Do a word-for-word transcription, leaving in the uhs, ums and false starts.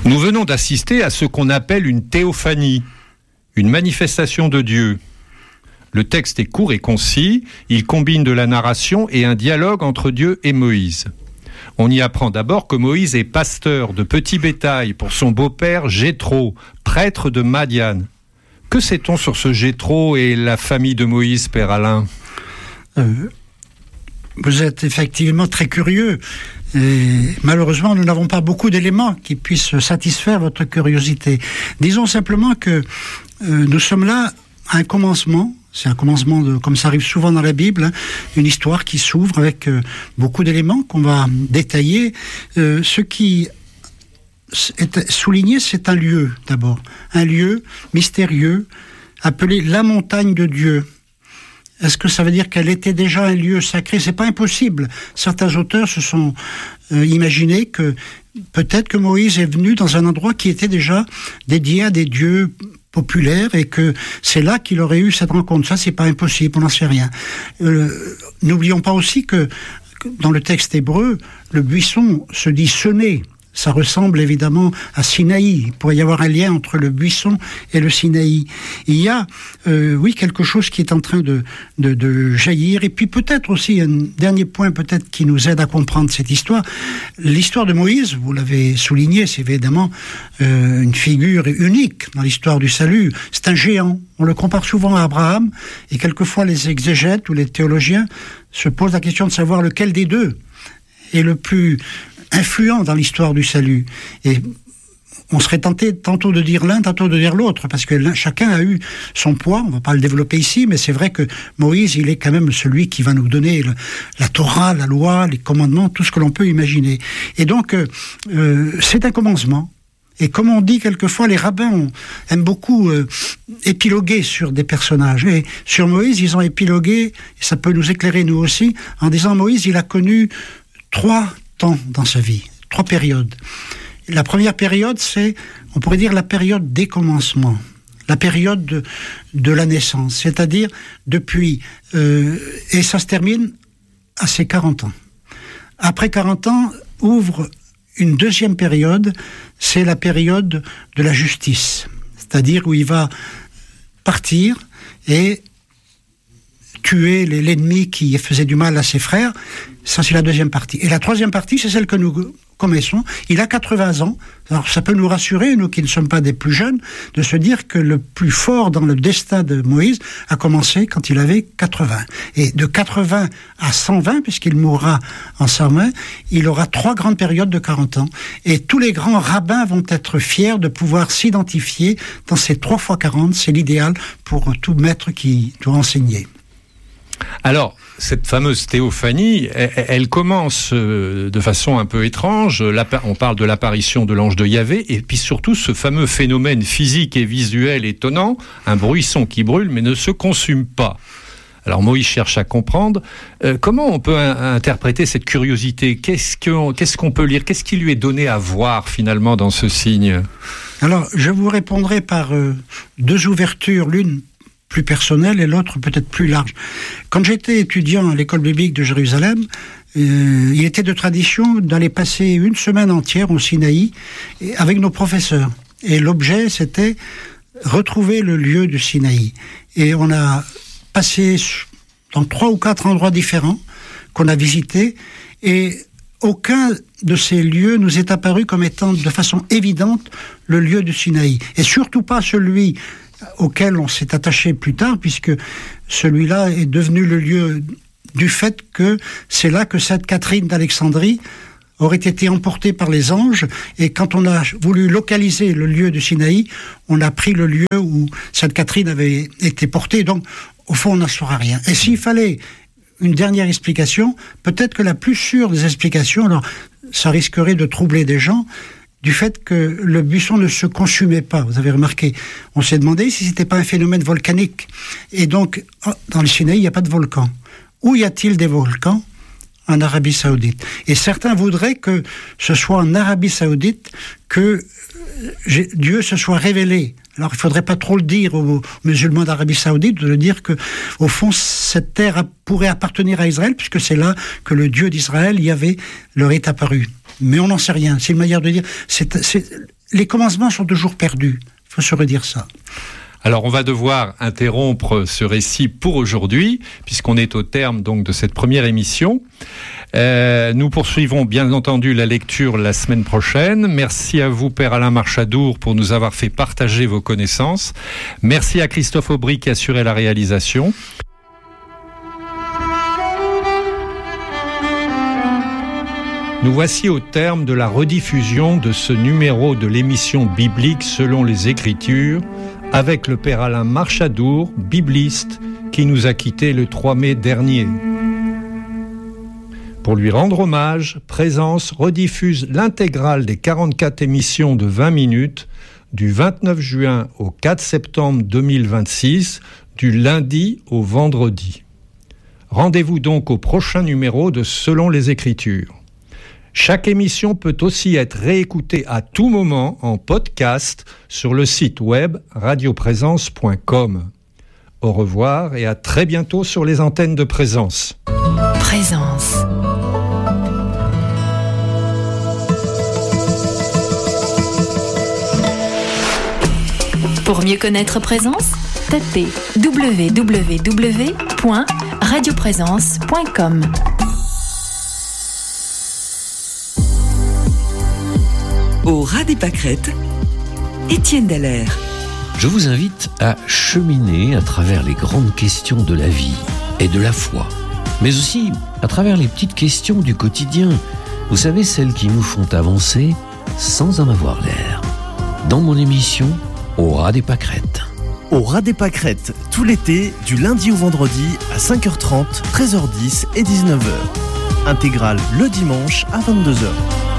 Nous venons d'assister à ce qu'on appelle une théophanie, une manifestation de Dieu. Le texte est court et concis, il combine de la narration et un dialogue entre Dieu et Moïse. On y apprend d'abord que Moïse est pasteur de petit bétail pour son beau-père Jéthro, prêtre de Madian. Que sait-on sur ce Jéthro et la famille de Moïse, Père Alain ? euh, Vous êtes effectivement très curieux. Et malheureusement, nous n'avons pas beaucoup d'éléments qui puissent satisfaire votre curiosité. Disons simplement que euh, nous sommes là à un commencement. C'est un commencement, de, comme ça arrive souvent dans la Bible, hein, une histoire qui s'ouvre avec euh, beaucoup d'éléments qu'on va détailler. Euh, ce qui est souligné, c'est un lieu d'abord. Un lieu mystérieux appelé la montagne de Dieu. Est-ce que ça veut dire qu'elle était déjà un lieu sacré ? C'est pas impossible. Certains auteurs se sont euh, imaginés que peut-être que Moïse est venu dans un endroit qui était déjà dédié à des dieux populaires et que c'est là qu'il aurait eu cette rencontre. Ça, c'est pas impossible, on n'en sait rien. Euh, n'oublions pas aussi que, que dans le texte hébreu, le buisson se dit sonné. Ça ressemble évidemment à Sinaï. Il pourrait y avoir un lien entre le buisson et le Sinaï. Il y a, euh, oui, quelque chose qui est en train de, de, de jaillir. Et puis peut-être aussi, un dernier point peut-être qui nous aide à comprendre cette histoire. L'histoire de Moïse, vous l'avez souligné, c'est évidemment euh, une figure unique dans l'histoire du salut. C'est un géant. On le compare souvent à Abraham. Et quelquefois, les exégètes ou les théologiens se posent la question de savoir lequel des deux est le plus influent dans l'histoire du salut. Et on serait tenté tantôt de dire l'un, tantôt de dire l'autre, parce que chacun a eu son poids, on ne va pas le développer ici, mais c'est vrai que Moïse, il est quand même celui qui va nous donner le, la Torah, la loi, les commandements, tout ce que l'on peut imaginer. Et donc, euh, c'est un commencement. Et comme on dit quelquefois, les rabbins ont, aiment beaucoup euh, épiloguer sur des personnages. Et sur Moïse, ils ont épilogué, et ça peut nous éclairer nous aussi, en disant Moïse, il a connu trois temps dans sa vie, trois périodes. La première période, c'est, on pourrait dire, la période des commencements, la période de, de la naissance, c'est-à-dire depuis, euh, et ça se termine à ses quarante ans. Après quarante ans, ouvre une deuxième période, c'est la période de la justice, c'est-à-dire où il va partir et tuer l'ennemi qui faisait du mal à ses frères. Ça, c'est la deuxième partie. Et la troisième partie, c'est celle que nous connaissons. Il a quatre-vingts ans. Alors, ça peut nous rassurer, nous qui ne sommes pas des plus jeunes, de se dire que le plus fort dans le destin de Moïse a commencé quand il avait quatre-vingts. Et de quatre-vingts à cent vingt, puisqu'il mourra en cent vingt, il aura trois grandes périodes de quarante ans. Et tous les grands rabbins vont être fiers de pouvoir s'identifier dans ces trois fois quarante. C'est l'idéal pour tout maître qui doit enseigner. Alors, cette fameuse théophanie, elle, elle commence de façon un peu étrange. On parle de l'apparition de l'ange de Yahvé, et puis surtout ce fameux phénomène physique et visuel étonnant, un buisson qui brûle mais ne se consume pas. Alors Moïse cherche à comprendre. Euh, comment on peut in- interpréter cette curiosité ? Qu'est-ce qu'on, qu'est-ce qu'on peut lire ? Qu'est-ce qui lui est donné à voir finalement dans ce signe ? Alors, je vous répondrai par euh, deux ouvertures, l'une plus personnelle et l'autre peut-être plus large. Quand j'étais étudiant à l'école biblique de Jérusalem, euh, il était de tradition d'aller passer une semaine entière au Sinaï avec nos professeurs. Et l'objet, c'était retrouver le lieu du Sinaï. Et on a passé dans trois ou quatre endroits différents qu'on a visités, et aucun de ces lieux nous est apparu comme étant de façon évidente le lieu du Sinaï. Et surtout pas celui auquel on s'est attaché plus tard, puisque celui-là est devenu le lieu du fait que c'est là que Sainte Catherine d'Alexandrie aurait été emportée par les anges, et quand on a voulu localiser le lieu du Sinaï, on a pris le lieu où Sainte Catherine avait été portée, donc au fond on n'en saura rien. Et s'il fallait une dernière explication, peut-être que la plus sûre des explications, alors ça risquerait de troubler des gens, du fait que le buisson ne se consumait pas. Vous avez remarqué, on s'est demandé si c'était pas un phénomène volcanique. Et donc, dans le Sinaï, il n'y a pas de volcan. Où y a-t-il des volcans ? En Arabie Saoudite. Et certains voudraient que ce soit en Arabie Saoudite que Dieu se soit révélé. Alors, il ne faudrait pas trop le dire aux musulmans d'Arabie Saoudite, de le dire que, au fond, cette terre pourrait appartenir à Israël, puisque c'est là que le Dieu d'Israël, Yahvé, leur est apparu. Mais on n'en sait rien. C'est une manière de dire. C'est, c'est, les commencements sont toujours perdus. Il faut se redire ça. Alors, on va devoir interrompre ce récit pour aujourd'hui, puisqu'on est au terme donc de cette première émission. Euh, nous poursuivrons bien entendu la lecture la semaine prochaine. Merci à vous, Père Alain Marchadour, pour nous avoir fait partager vos connaissances. Merci à Christophe Aubry qui assurait la réalisation. Nous voici au terme de la rediffusion de ce numéro de l'émission biblique selon les Écritures, avec le Père Alain Marchadour, bibliste, qui nous a quittés le trois mai dernier. Pour lui rendre hommage, Présence rediffuse l'intégrale des quarante-quatre émissions de vingt minutes du vingt-neuf juin au quatre septembre deux mille vingt-six, du lundi au vendredi. Rendez-vous donc au prochain numéro de Selon les Écritures. Chaque émission peut aussi être réécoutée à tout moment en podcast sur le site web radioprésence point com. Au revoir et à très bientôt sur les antennes de Présence. Présence. Pour mieux connaître Présence, tapez w w w point radioprésence point com. Au ras des pâquerettes, Étienne Dallaire. Je vous invite à cheminer à travers les grandes questions de la vie et de la foi, mais aussi à travers les petites questions du quotidien. Vous savez, celles qui nous font avancer sans en avoir l'air. Dans mon émission, Au ras des pâquerettes. Au ras des pâquerettes, tout l'été, du lundi au vendredi à cinq heures trente, treize heures dix et dix-neuf heures. Intégrale le dimanche à vingt-deux heures.